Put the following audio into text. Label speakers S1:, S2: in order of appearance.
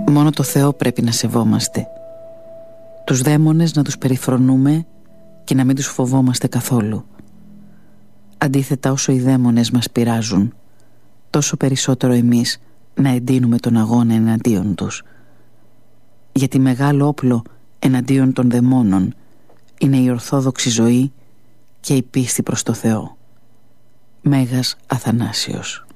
S1: Μόνο το Θεό πρέπει να σεβόμαστε. Τους δαίμονες να τους περιφρονούμε και να μην τους φοβόμαστε καθόλου. Αντίθετα, όσο οι δαίμονες μας πειράζουν, τόσο περισσότερο εμείς να εντείνουμε τον αγώνα εναντίον τους. Γιατί μεγάλο όπλο εναντίον των δαιμόνων είναι η ορθόδοξη ζωή και η πίστη προς το Θεό. Μέγας Αθανάσιος.